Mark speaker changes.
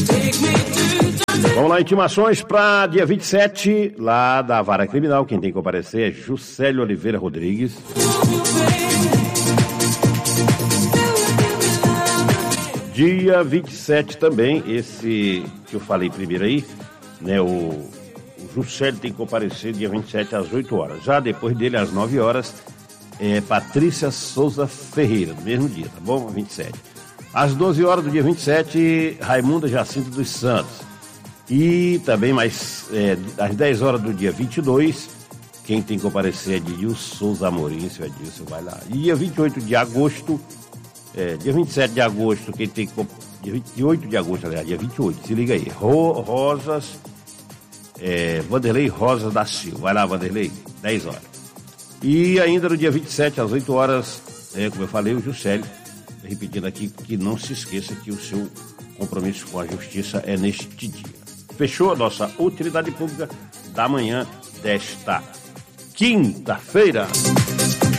Speaker 1: Vamos lá, intimações para dia 27, lá da Vara Criminal. Quem tem que comparecer é Juscelio Oliveira Rodrigues. Dia 27 também, esse que eu falei primeiro aí, né? O Juscelio tem que comparecer dia 27 às 8 horas. Já depois dele, às 9 horas, é Patrícia Souza Ferreira, no mesmo dia, tá bom? 27. Às 12 horas do dia 27, Raimunda Jacinto dos Santos. E também às 10 horas do dia 22, quem tem que comparecer é Edilson Souza Amorim, seu Edilson vai lá. E dia 28 de agosto, dia 27 de agosto, quem tem que dia 28 de agosto, aliás, dia 28, se liga aí, Vanderlei Rosas da Silva, vai lá, Vanderlei, 10 horas. E ainda no dia 27, às 8 horas, como eu falei, o Juscelio, repetindo aqui, que não se esqueça que o seu compromisso com a justiça é neste dia. Fechou a nossa utilidade pública da manhã desta quinta-feira.